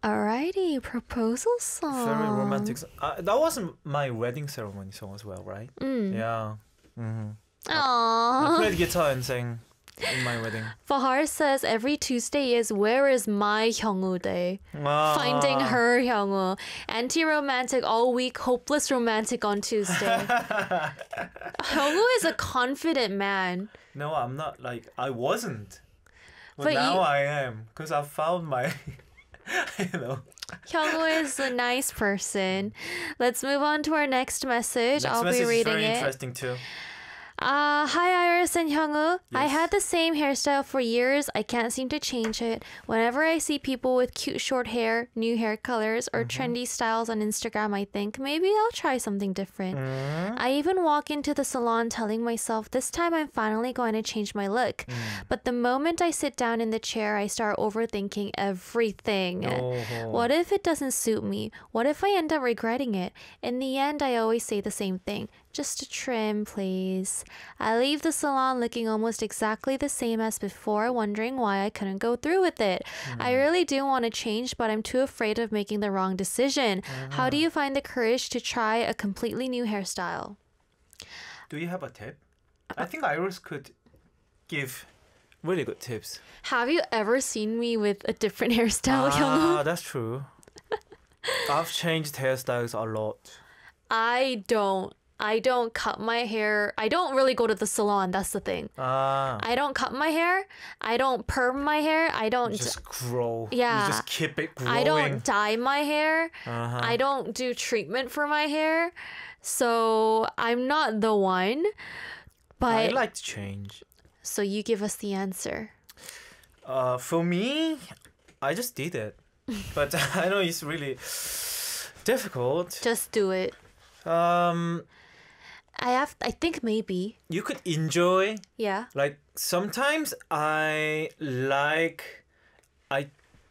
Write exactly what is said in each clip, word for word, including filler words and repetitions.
Alrighty, proposal song. Very romantic. song. Uh, that wasn't my wedding ceremony song as well, right? Mm. Yeah. Mm-hmm. I Aww. played guitar and sang in my wedding. Fahar says every Tuesday is Where is my Hyungwoo Day? Ah. Finding her Hyungwoo. Anti-romantic all week, hopeless romantic on Tuesday. Hyungwoo is a confident man. No, I'm not. Like, I wasn't. But, But now you- I am. Because I found my, you know. Hyungwoo is a nice person. Let's move on to our next message. Next I'll message be is reading very it. interesting too. Uh, hi Iris and Hyungwoo. I Yes. had the same hairstyle for years. I can't seem to change it. Whenever I see people with cute short hair, new hair colors, or trendy styles on Instagram, I think maybe I'll try something different. I even walk into the salon telling myself this time I'm finally going to change my look. But the moment I sit down in the chair, I start overthinking everything. Oh. What if it doesn't suit me? What if I end up regretting it? In the end, I always say the same thing. Just a trim, please. I leave the salon looking almost exactly the same as before, wondering why I couldn't go through with it. I really do want to change, but I'm too afraid of making the wrong decision. How do you find the courage to try a completely new hairstyle? Do you have a tip? I think Iris could give really good tips. Have you ever seen me with a different hairstyle, Hyungwoo? Ah, that's true. I've changed hairstyles a lot. I don't. I don't cut my hair. I don't really go to the salon. That's the thing. Ah, I don't cut my hair. I don't perm my hair. I don't. you just grow. Yeah. You just keep it growing. I don't dye my hair. Uh-huh. I don't do treatment for my hair. So I'm not the one. I But like to change. so you give us the answer. Uh, for me, I just did it. But I know it's really difficult. Just do it. Um, I have. I think maybe. you could enjoy. Yeah. Like sometimes I like, I,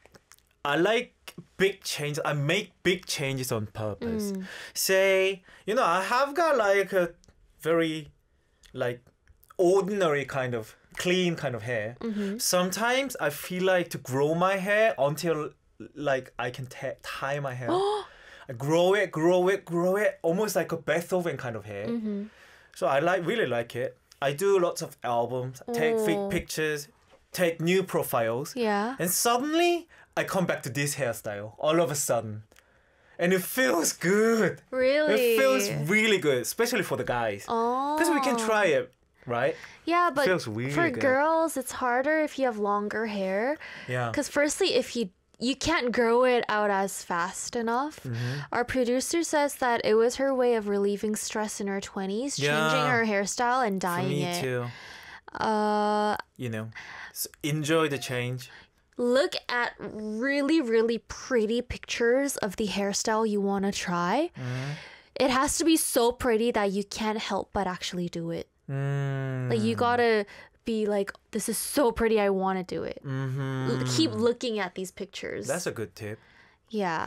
I like big changes. I make big changes on purpose. Mm. Say, you know, I have got like a very, like, ordinary kind of clean kind of hair. Mm-hmm. Sometimes I feel like to grow my hair until like I can t- tie my hair. I grow it, grow it, grow it, almost like a Beethoven kind of hair. Mm-hmm. So I like really like it. I do lots of albums, take Oh. fake pictures, take new profiles, Yeah. and suddenly I come back to this hairstyle all of a sudden. And it feels good. Really. It feels really good, especially for the guys. Oh. Because we can try it, right? Yeah, but feels really for good. girls, it's harder if you have longer hair. Yeah. Because firstly, if you you can't grow it out as fast enough. Mm-hmm. Our producer says that it was her way of relieving stress in her twenties, changing Yeah. her hairstyle and For dyeing me it. too. Uh, You know, so enjoy the change. look at really, really pretty pictures of the hairstyle you want to try. Mm-hmm. It has to be so pretty that you can't help but actually do it. Mm. Like you gotta be like, this is so pretty, I want to do it. Mm-hmm. L- Keep looking at these pictures. That's a good tip. Yeah.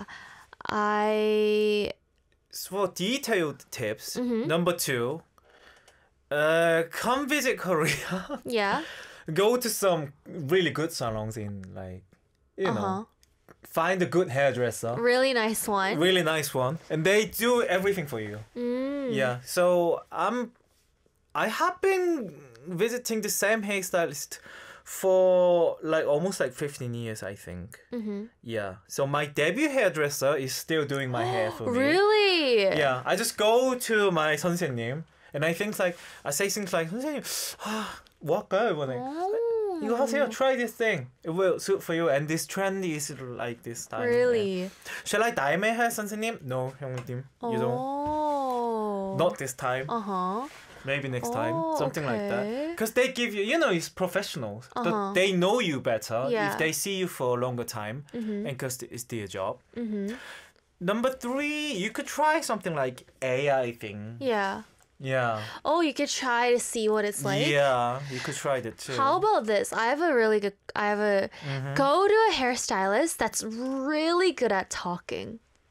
I So for detailed tips, Mm-hmm. number two, uh, come visit Korea. yeah. Go to some really good salons in like, you Uh-huh. know, find a good hairdresser. Really nice one. Really nice one, and they do everything for you. Mm. Yeah, so I'm, I have been visiting the same hairstylist for like almost like fifteen years, I think. Mm-hmm. Yeah, so my debut hairdresser is still doing my hair for me. Really? Yeah, I just go to my 선생님, and I think like I say things like 선생님, 아, 뭘까요 이번에? Oh. 이거 하세요. Try this thing. It will suit for you. And this trend is like this time. Really? Shall I dye my hair, 선생님? No, 형님. You don't. Oh. Not this time. Uh-huh. Maybe next time. Oh, Something like that. okay. Because they give you, you know, it's professionals. The- Uh-huh. They know you better Yeah. if they see you for a longer time. Mm-hmm. And because it's their job. Mm-hmm. Number three, you could try something like A I thing. Yeah. Yeah. Oh, you could try to see what it's like. Yeah, you could try that too. How about this? I have a really good. I have a Mm-hmm. go to a hairstylist that's really good at talking.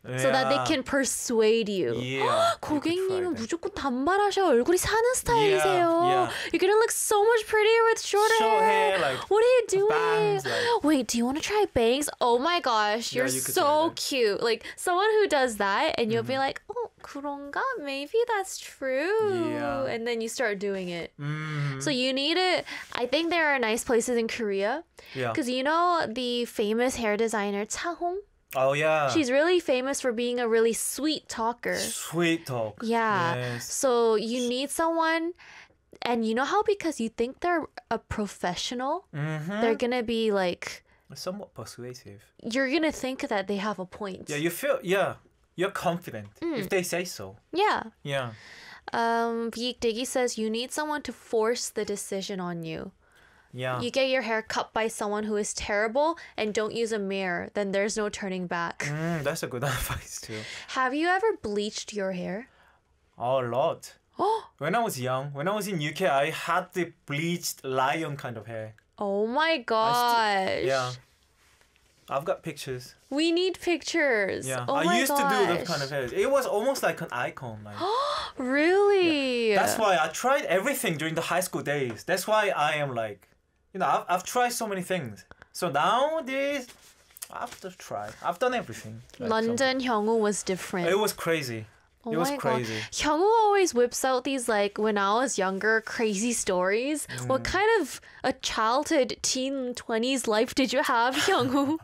so that they Yeah. can persuade you. Yeah. you could try 고객님은 that. 무조건 단발하셔 얼굴이 사는 스타일이세요. yeah. You're gonna look so much prettier with shorter Short hair, like What are you doing? bangs, like- Wait, do you want to try bangs? Oh my gosh, Yeah, you're you could so try that. cute. Like someone who does that, and you'll be Mm-hmm. like, oh, 그런가? Maybe that's true. Yeah. And then you start doing it. Mm, So you need it. I think there are nice places in Korea yeah. because you know the famous hair designer Cha Hong. Oh yeah. She's really famous for being a really sweet talker. Sweet talk. Yeah. Yes. So you need someone, and you know how because you think they're a professional, Mm-hmm. they're gonna be like, Somewhat persuasive. you're gonna think that they have a point. Yeah, you feel yeah. You're confident Mm. if they say so. Yeah. Yeah. Um, Beek Diggy says you need someone to force the decision on you. Yeah. You get your hair cut by someone who is terrible and don't use a mirror, then there's no turning back. Mm, that's a good advice too. Have you ever bleached your hair? Oh, a lot. Oh, When I was young, when I was in U K, I had the bleached lion kind of hair. oh my gosh. Yeah. I've got pictures. We need pictures. Yeah. Oh I my used to do that gosh. kind of hair. It was almost like an icon. Like, Really? That's why I tried everything during the high school days. That's why I am like, you know, I've, I've tried so many things. So nowadays, I've just tried. I've done everything. Like, so- London Hyungwoo was different. It was crazy. Oh it was my crazy. God. Hyungwoo always whips out these like when I was younger crazy stories. Mm. What kind of a childhood teen twenties life did you have, Hyungwoo?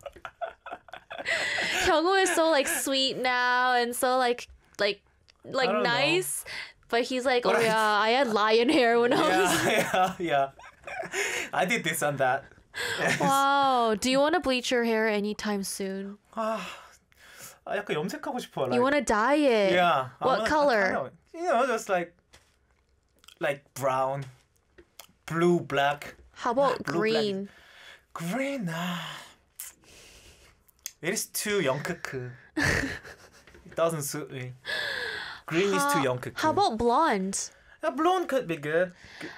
Hyungwoo is so like sweet now and so like like like I don't know. nice. But he's like, But oh I- yeah, I had lion hair when I was Yeah, yeah, yeah. I did this and that. Wow. Do you want to bleach your hair anytime soon? 아, 아, 약간 염색하고 싶어. Like, You want to dye it? yeah. I What wanna- I color? kinda- you know, just like, like brown, blue, black, How about Blue, black. green? green. Ah. It is too 영크크. It doesn't suit me. Green is too 영크크. How about blonde? Yeah, blonde could be good.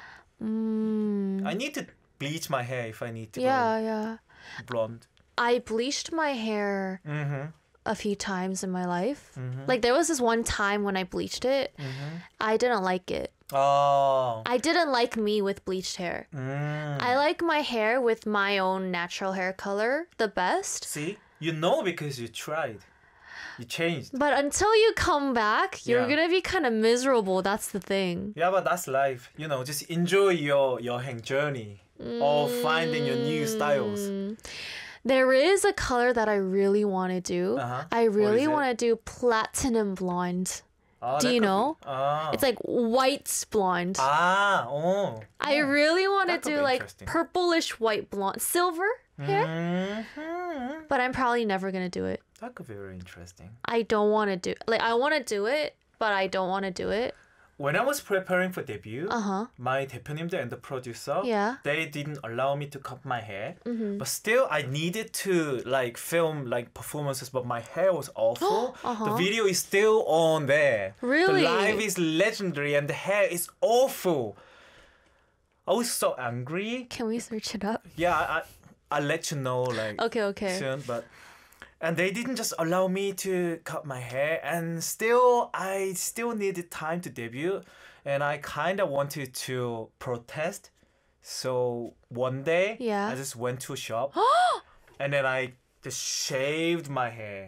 Mm, I need to bleach my hair if I need to yeah, yeah. go blonde. I bleached my hair Mm-hmm. a few times in my life. Mhm. Like there was this one time when I bleached it. Mm-hmm. I didn't like it. Oh. I didn't like me with bleached hair. Mm. I like my hair with my own natural hair color the best. See, you know because you tried. You changed. But until you come back, you're Yeah. gonna be kind of miserable. That's the thing. Yeah, but that's life. You know, just enjoy your 여행 journey of finding your new styles. Mm. There is a color that I really want to do. Uh-huh. I What really is it? want to do platinum blonde. Ah, Do that you could be- know? Ah. It's like white blonde. Ah, oh. I really want to That could do be like interesting. purplish white blonde, silver hair, Mhm. but I'm probably never gonna do it. That could be very interesting. I don't want to do like I want to do it, but I don't want to do it. When I was preparing for debut, Uh huh. my 대표님들 and the producer, Yeah. they didn't allow me to cut my hair. Mm-hmm. But still, I needed to like film like performances, but my hair was awful. Uh-huh. The video is still on there. Really? The live is legendary, and the hair is awful. I was so angry. Can we search it up? Yeah, I, I I'll let you know like Okay, okay. soon, but. And they didn't just allow me to cut my hair, and still, I still needed time to debut, and I kind of wanted to protest. So one day, Yeah. I just went to a shop, and then I just shaved my hair.